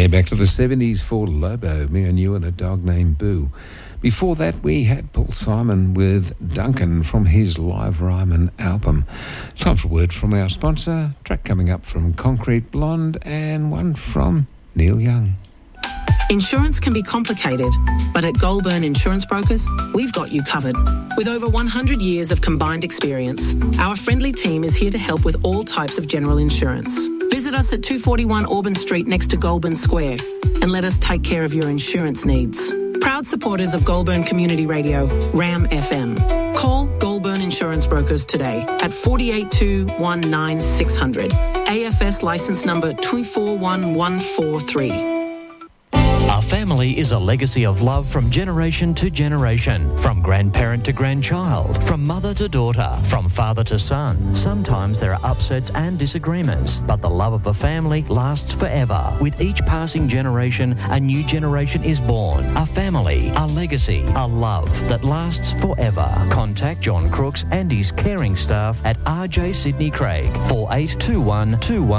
Yeah, back to the 70s for Lobo, Me and You and a Dog Named Boo. Before that, we had Paul Simon with Duncan from his Live Ryman album. Time for a word from our sponsor, track coming up from Concrete Blonde, and one from Neil Young. Insurance can be complicated, but at Goulburn Insurance Brokers, we've got you covered. With over 100 years of combined experience, our friendly team is here to help with all types of general insurance. Visit us at 241 Auburn Street next to Goulburn Square and let us take care of your insurance needs. Proud supporters of Goulburn Community Radio, RAM FM. Call Goulburn Insurance Brokers today at 482 19600. AFS licence number 241143. Our family is a legacy of love from generation to generation, from grandparent to grandchild, from mother to daughter, from father to son. Sometimes there are upsets and disagreements, but the love of a family lasts forever. With each passing generation, a new generation is born. A family, a legacy, a love that lasts forever. Contact John Crooks and his caring staff at RJ Sydney Craig, 4821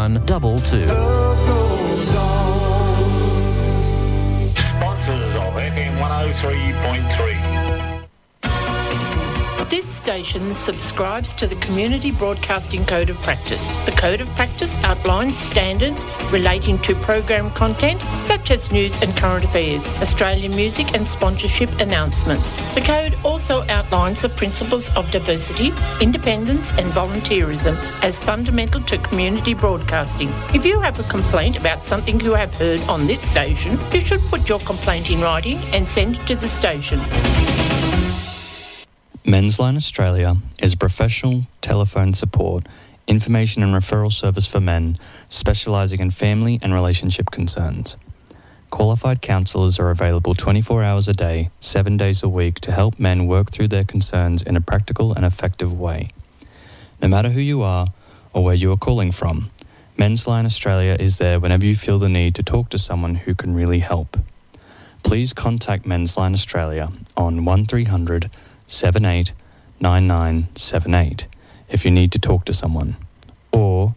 2122. FM 103.3. This station subscribes to the Community Broadcasting Code of Practice. The Code of Practice outlines standards relating to program content, such as news and current affairs, Australian music and sponsorship announcements. The Code also outlines the principles of diversity, independence and volunteerism as fundamental to community broadcasting. If you have a complaint about something you have heard on this station, you should put your complaint in writing and send it to the station. Men's Line Australia is a professional telephone support, information and referral service for men, specialising in family and relationship concerns. Qualified counsellors are available 24 hours a day, 7 days a week to help men work through their concerns in a practical and effective way. No matter who you are or where you are calling from, Men's Line Australia is there whenever you feel the need to talk to someone who can really help. Please contact Men's Line Australia on 1300 789978 if you need to talk to someone, or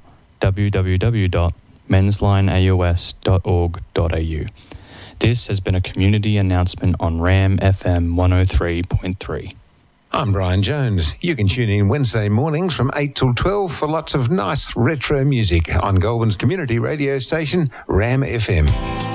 www.menslineaus.org.au. This has been a community announcement on RAM FM 103.3. I'm Brian Jones. You can tune in Wednesday mornings from 8 till 12 for lots of nice retro music on Goulburn's community radio station, RAM FM.